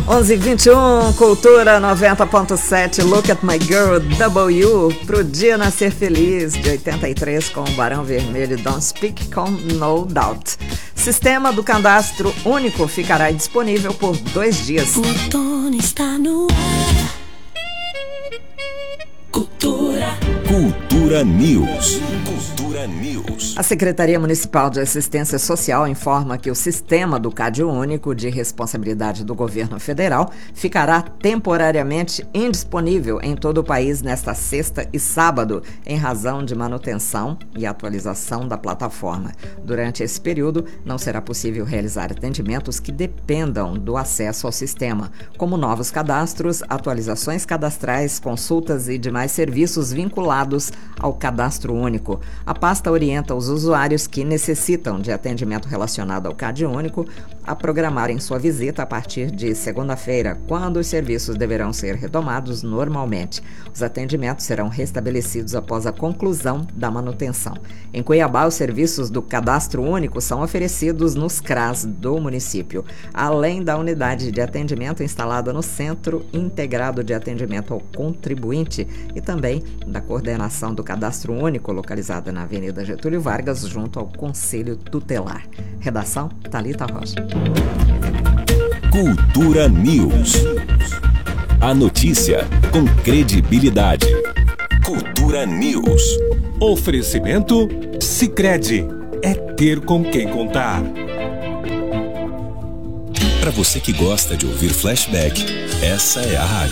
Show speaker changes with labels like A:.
A: 11h21, Cultura 90.7, Look at My Girl, W, pro Dia Nascer Feliz, de 83, com Barão Vermelho, Don't Speak com No Doubt. Sistema do cadastro único ficará disponível por 2 dias.
B: O outono está no ar.
C: Cultura News. Cultura News.
A: A Secretaria Municipal de Assistência Social informa que o sistema do Cadastro Único de responsabilidade do governo federal ficará temporariamente indisponível em todo o país nesta sexta e sábado, em razão de manutenção e atualização da plataforma. Durante esse período, não será possível realizar atendimentos que dependam do acesso ao sistema, como novos cadastros, atualizações cadastrais, consultas e demais serviços vinculados ao Cadastro Único. A pasta orienta os usuários que necessitam de atendimento relacionado ao Cadastro Único a programarem sua visita a partir de segunda-feira, quando os serviços deverão ser retomados normalmente. Os atendimentos serão restabelecidos após a conclusão da manutenção. Em Cuiabá, os serviços do Cadastro Único são oferecidos nos CRAS do município, além da unidade de atendimento instalada no Centro Integrado de Atendimento ao Contribuinte e também da coordenação do Cadastro Único, localizada na Avenida Getúlio Vargas, junto ao Conselho Tutelar. Redação, Thalita Rocha.
C: Cultura News. A notícia com credibilidade. Cultura News.
D: Oferecimento Sicredi. É ter com quem contar.
C: Para você que gosta de ouvir flashback, essa é a rádio.